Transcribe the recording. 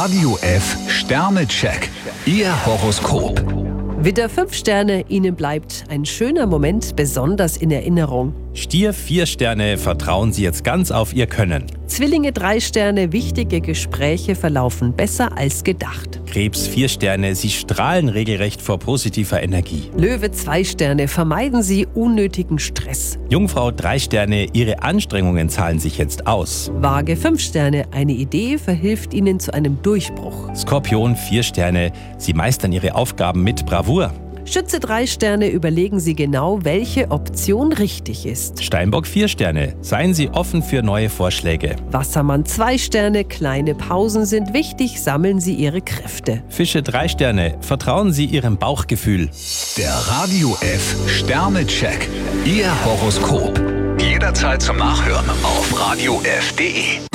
Radio F Sternecheck. Ihr Horoskop. Widder 5 Sterne, Ihnen bleibt ein schöner Moment besonders in Erinnerung. Stier 4 Sterne, vertrauen Sie jetzt ganz auf Ihr Können. Zwillinge 3 Sterne, wichtige Gespräche verlaufen besser als gedacht. Krebs 4 Sterne, Sie strahlen regelrecht vor positiver Energie. Löwe 2 Sterne, vermeiden Sie unnötigen Stress. Jungfrau 3 Sterne, Ihre Anstrengungen zahlen sich jetzt aus. Waage 5 Sterne, eine Idee verhilft Ihnen zu einem Durchbruch. Skorpion 4 Sterne, Sie meistern Ihre Aufgaben mit Bravour. Schütze 3 Sterne, überlegen Sie genau, welche Option richtig ist. Steinbock 4 Sterne, seien Sie offen für neue Vorschläge. Wassermann 2 Sterne, kleine Pausen sind wichtig, sammeln Sie Ihre Kräfte. Fische 3 Sterne, vertrauen Sie Ihrem Bauchgefühl. Der Radio F Sternecheck. Ihr Horoskop. Jederzeit zum Nachhören auf radiof.de.